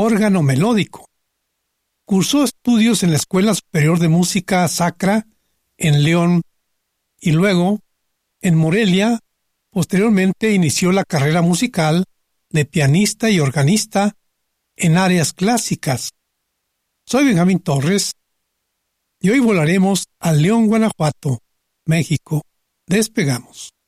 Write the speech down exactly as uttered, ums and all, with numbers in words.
órgano melódico. Cursó estudios en la Escuela Superior de Música Sacra en León y luego, en Morelia, posteriormente inició la carrera musical de pianista y organista en áreas clásicas. Soy Benjamín Torres y hoy volaremos a León, Guanajuato, México. Despegamos.